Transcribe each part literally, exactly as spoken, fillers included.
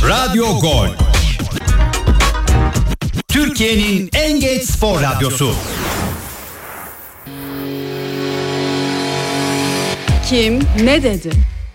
Radyo Gol. Türkiye'nin en geç spor radyosu. Kim ne dedi?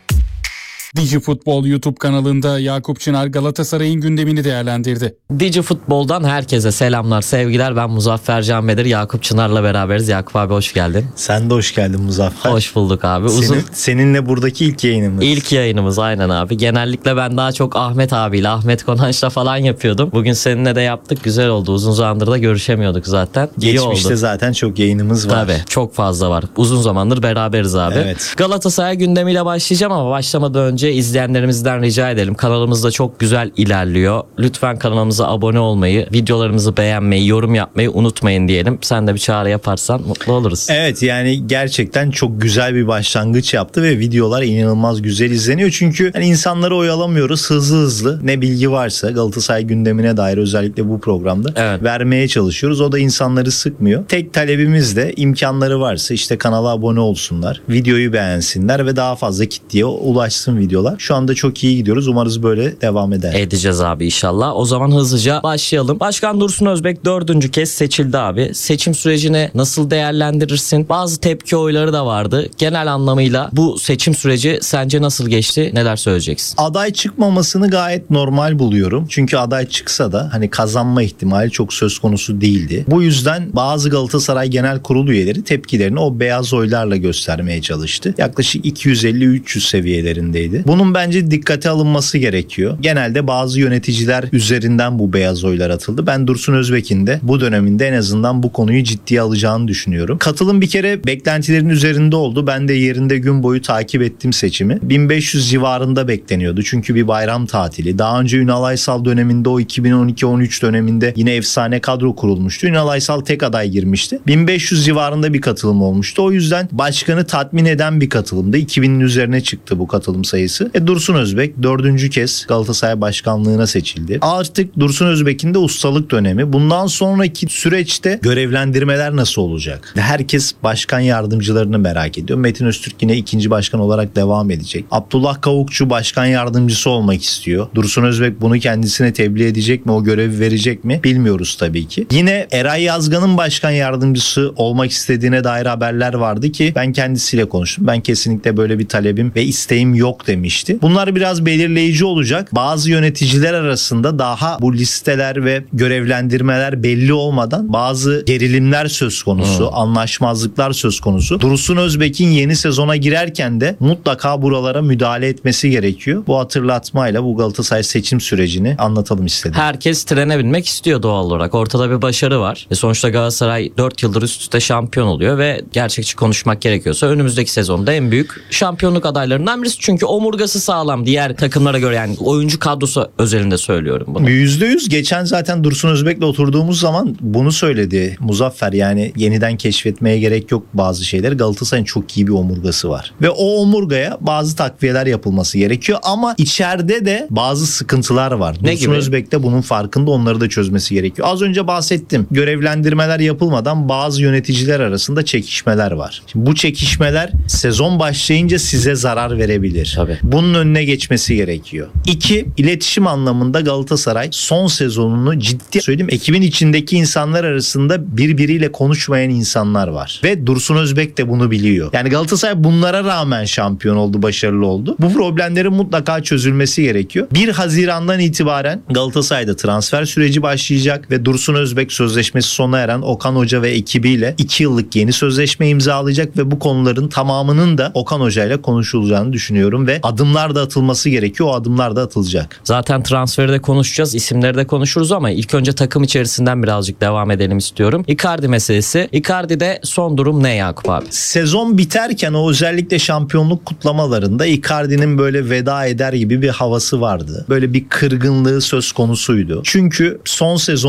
Dijifutbol YouTube kanalında Yakup Çınar Galatasaray'ın gündemini değerlendirdi. Dijifutbol'dan herkese selamlar, sevgiler. Ben Muzaffer Can Bedir, Yakup Çınar'la beraberiz. Yakup abi hoş geldin. Sen de hoş geldin Muzaffer. Hoş bulduk abi. Uzun... Senin, seninle buradaki ilk yayınımız. İlk yayınımız aynen abi. Genellikle ben daha çok Ahmet abiyle, Ahmet Konanç'la falan yapıyordum. Bugün seninle de yaptık. Güzel oldu. Uzun zamandır da görüşemiyorduk zaten. İyi Geçmişte oldu. Zaten çok yayınımız var. Tabii çok fazla var. Uzun zamandır beraberiz abi. Evet. Galatasaray gündemiyle başlayacağım ama başlamadan önce izleyenlerimizden rica edelim. Kanalımız da çok güzel ilerliyor. Lütfen kanalımıza abone olmayı, videolarımızı beğenmeyi, yorum yapmayı unutmayın diyelim. Sen de bir çağrı yaparsan mutlu oluruz. Evet, yani gerçekten çok güzel bir başlangıç yaptı ve videolar inanılmaz güzel izleniyor. Çünkü hani insanları oyalamıyoruz, hızlı hızlı ne bilgi varsa Galatasaray gündemine dair özellikle bu programda evet. vermeye çalışıyoruz. O da insanları sıkmıyor. Tek talebimiz de imkanları varsa işte kanala abone olsunlar, videoyu beğensinler ve daha fazla kitleye ulaşsın videolar. Şu anda çok iyi gidiyoruz. Umarız böyle devam eder. Edeceğiz abi inşallah. O zaman hızlıca başlayalım. Başkan Dursun Özbek dördüncü kez seçildi abi. Seçim sürecini nasıl değerlendirirsin? Bazı tepki oyları da vardı. Genel anlamıyla bu seçim süreci sence nasıl geçti? Neler söyleyeceksin? Aday çıkmamasını gayet normal buluyorum. Çünkü aday çıksa da hani kazanma ihtimali çok söz konusu değildi. Bu yüzden bazı Galatasaray Genel Kurulu üyeleri tepkilerini o beyaz oylarla göstermeye çalıştı. Yaklaşık iki yüz elli üç yüz seviyelerindeydi. Bunun bence dikkate alınması gerekiyor. Genelde bazı yöneticiler üzerinden bu beyaz oylar atıldı. Ben Dursun Özbek'in de bu döneminde en azından bu konuyu ciddiye alacağını düşünüyorum. Katılım bir kere beklentilerin üzerinde oldu. Ben de yerinde gün boyu takip ettim seçimi. bin beş yüz civarında bekleniyordu. Çünkü bir bayram tatili. Daha önce Ünal Aysal döneminde o iki bin on iki on üç döneminde yine efsane kadro kurulmuştu. Ünal Aysal tek aday girmişti. bin beş yüz civarında bir katılım olmuştu. O yüzden başkanı tatmin eden bir katılımdı. iki binin üzerine çıktı bu katılım sayısı. E Dursun Özbek dördüncü kez Galatasaray başkanlığına seçildi. Artık Dursun Özbek'in de ustalık dönemi. Bundan sonraki süreçte görevlendirmeler nasıl olacak? Herkes başkan yardımcılarını merak ediyor. Metin Öztürk yine ikinci başkan olarak devam edecek. Abdullah Kavukçu başkan yardımcısı olmak istiyor. Dursun Özbek bunu kendisine tebliğ edecek mi? O görevi verecek mi? Bilmiyoruz tabii ki. Yine Eray Yazgan'ın başkan yardımcısı olmak istediğine dair haberler vardı ki ben kendisiyle konuştum. Ben kesinlikle böyle bir talebim ve isteğim yok demişti. Bunlar biraz belirleyici olacak. Bazı yöneticiler arasında daha bu listeler ve görevlendirmeler belli olmadan bazı gerilimler söz konusu, hmm. anlaşmazlıklar söz konusu. Dursun Özbek'in yeni sezona girerken de mutlaka buralara müdahale etmesi gerekiyor. Bu hatırlatmayla bu Galatasaray seçim sürecini anlatalım istedim. Herkes trene binmek istiyor doğal olarak. Ortada bir başarı var. E sonuçta Galatasaray dört yıldır üst üste şampiyon oluyor ve gerçekçi konuşmak gerekiyorsa önümüzdeki sezonda en büyük şampiyonluk adaylarından birisi. Çünkü omurgası sağlam diğer takımlara göre, yani oyuncu kadrosu özelinde söylüyorum bunu. yüzde yüz geçen zaten Dursun Özbek'le oturduğumuz zaman bunu söyledi Muzaffer, yani yeniden keşfetmeye gerek yok bazı şeyleri. Galatasaray'ın çok iyi bir omurgası var. Ve o omurgaya bazı takviyeler yapılması gerekiyor ama içeride de bazı sıkıntılar var. Ne Dursun gibi? Özbek de bunun farkında, onları da çözmesi gerekiyor. Az önce bahsettim. Görevlendirmeler yapılmadan bazı yöneticiler arasında çekişmeler var. Şimdi bu çekişmeler sezon başlayınca size zarar verebilir. Tabii. Bunun önüne geçmesi gerekiyor. İki, iletişim anlamında Galatasaray son sezonunu ciddi söyleyeyim, ekibin içindeki insanlar arasında birbiriyle konuşmayan insanlar var. Ve Dursun Özbek de bunu biliyor. Yani Galatasaray bunlara rağmen şampiyon oldu, başarılı oldu. Bu problemlerin mutlaka çözülmesi gerekiyor. bir Haziran'dan itibaren Galatasaray'da transfer süreci başlayacak ve Dursun Özbek sözleşmesi sona eren Okan Hoca ve ekibiyle iki yıllık yeni sözleşme imzalayacak ve bu konuların tamamının da Okan Hoca ile konuşulacağını düşünüyorum ve adımlar da atılması gerekiyor. O adımlar da atılacak. Zaten transferi de konuşacağız, isimleri de konuşuruz ama ilk önce takım içerisinden birazcık devam edelim istiyorum. Icardi meselesi. Icardi'de son durum ne Yakup abi? Sezon biterken o özellikle şampiyonluk kutlamalarında Icardi'nin böyle veda eder gibi bir havası vardı. Böyle bir kırgınlığı söz konusuydu. Çünkü son sezon